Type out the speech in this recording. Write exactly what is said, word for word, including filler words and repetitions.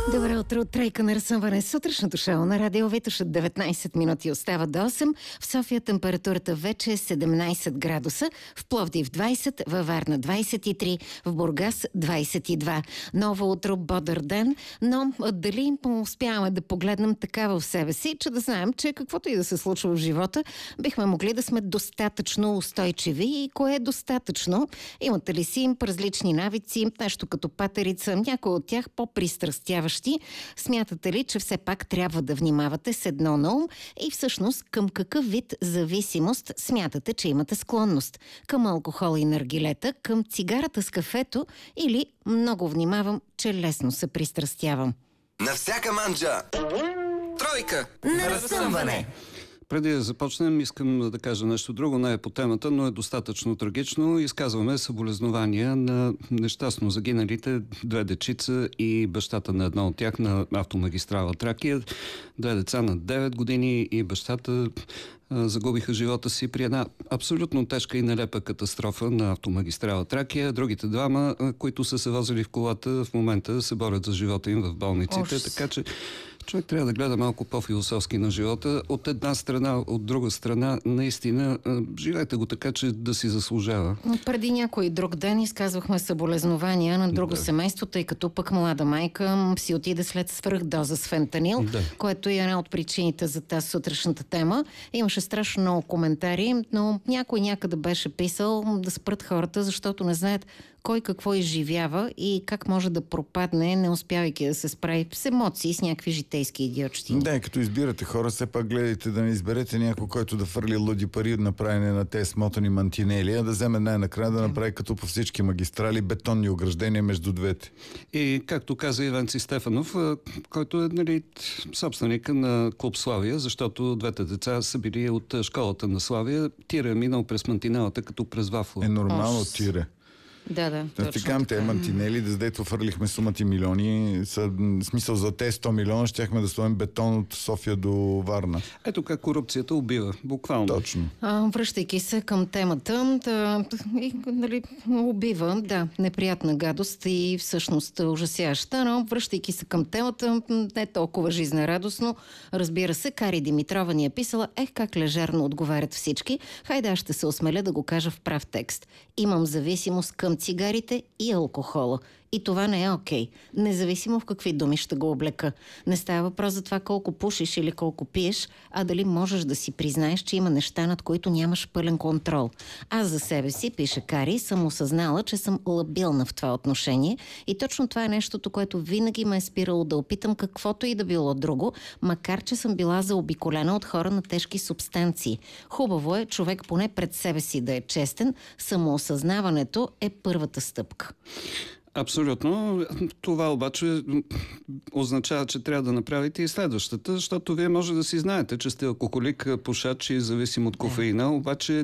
Добро утро, тройка на разсъмване. Сутрешното шоу на Радио Витоша. деветнайсет минути остава до осем. В София температурата вече е седемнайсет градуса, в Пловдив двайсет, във Варна двайсет и три, в Бургас двайсет и два. Ново утро, бодър ден, но дали успяваме да погледнем така в себе си, че да знаем, че каквото и да се случва в живота, бихме могли да сме достатъчно устойчиви и кое е достатъчно. Имате ли си различни навици, нещо като патерица, някои от тях по-пристрастяващи? Смятате ли, че все пак трябва да внимавате с едно на ум и всъщност към какъв вид зависимост смятате, че имате склонност? Към алкохол и наргилета, към цигарата с кафето или много внимавам, че лесно се пристрастявам? На всяка манджа! Тройка на разсъмване! Преди да започнем, искам да кажа нещо друго, не е по темата, но е достатъчно трагично. Изказваме съболезнования на нещастно загиналите две дечица и бащата на едно от тях на автомагистрала Тракия. Две деца на девет години и бащата загубиха живота си при една абсолютно тежка и нелепа катастрофа на автомагистрала Тракия. Другите двама, които са се возили в колата, в момента се борят за живота им в болниците. Ош. Така че човек трябва да гледа малко по-философски на живота. От една страна, от друга страна, наистина, живейте го така, че да си заслужава. Преди някой друг ден изказвахме съболезнования на друго Да. семейство, тъй като пък млада майка си отиде след свръхдоза с фентанил, Да. което е една от причините за тази сутрешната тема. Имаше страшно много коментари, но някой някъде беше писал да спрат хората, защото не знаят кой какво изживява и как може да пропадне, не успявайки да се справи с емоции, с някакви житейски идиотщини. Да, и като избирате хора, все пак гледайте да не изберете някой, който да фърли луди пари на правене на тези смотани мантинели, а да вземе най-накрая да направи като по всички магистрали бетонни ограждения между двете. И както каза Ивенци Стефанов, а, който е, нали, собственика на клуб Славия, защото двете деца са били от а, школата на Славия, тира е минал през мантинелата като през вафла. Е нормално, Ос. тире. Да, да, Да точно ти кажам, те така. мантинели, да дето фърлихме сумати милиони, са, в смисъл за тези сто милиона щяхме да стоим бетон от София до Варна. Ето как корупцията убива, буквално. Точно. А, връщайки се към темата, да, и, нали, убива, да, неприятна гадост и всъщност ужасяща, но връщайки се към темата, не толкова жизнерадостно. Разбира се, Кари Димитрова ни е писала, ех как лежерно отговарят всички. Хайде, аз ще се осмеля да го кажа в прав текст. Имам зависимост към цигарите и алкохола. И това не е окей. Независимо в какви думи ще го облека. Не става въпрос за това колко пушиш или колко пиеш, а дали можеш да си признаеш, че има неща, над които нямаш пълен контрол. Аз за себе си, пише Кари, съм осъзнала, че съм лабилна в това отношение и точно това е нещото, което винаги ме е спирало да опитам каквото и да било друго, макар че съм била заобиколена от хора на тежки субстанции. Хубаво е човек поне пред себе си да е честен, самоосъзнаването е първата стъпка. Абсолютно. Това обаче означава, че трябва да направите и следващата, защото вие може да си знаете, че сте алкохолик, пушач и зависим от кофеина, обаче